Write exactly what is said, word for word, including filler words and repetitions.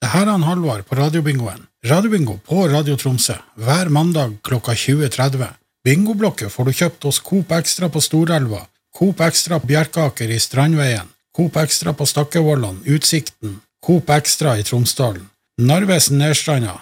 Det her er han Halvard på Radiobingoen. Radiobingo på Radio Tromsø, hver mandag klokka tjue tretti. Bingoblokket får du kjøpt hos Coop Extra på Storelva, Coop Extra på Bjerkaker i Strandveien, Coop Extra på Stakkevollan, Utsikten, Coop Extra i Tromsdalen, Narvesen Nedstranda,